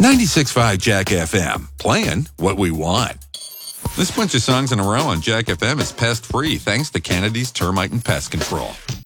96.5 Jack FM, playing what we want. This bunch of songs in a row on Jack FM is pest-free thanks to Kennedy's Termite and Pest Control.